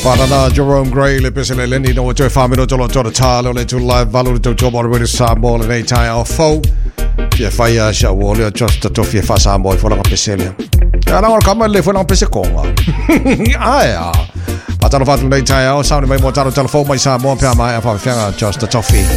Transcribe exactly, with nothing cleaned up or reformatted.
Parana Jerome Gray le pesele leni no joy famino tolo tolo talo le tu live value to job already sambo le tai au fo fia fai sha wole just to fia fa sambo fo la pesele ana ol kamal le fo la pese konga aya patalo fa le tai au sa mai mo talo telefone mai sambo pia mai fa fia just to toffee